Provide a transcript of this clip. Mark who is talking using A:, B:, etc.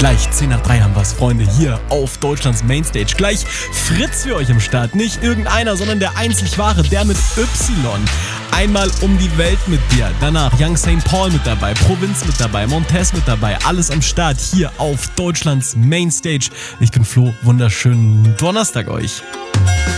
A: Gleich 10 nach 3 haben wir's, Freunde, hier auf Deutschlands Mainstage. Gleich Fritz für euch im Start. Nicht irgendeiner, sondern der einzig wahre, der mit Y. Einmal um die Welt mit dir. Danach Young St. Paul mit dabei, Provinz mit dabei, Montez mit dabei. Alles am Start hier auf Deutschlands Mainstage. Ich bin Flo, wunderschönen Donnerstag euch.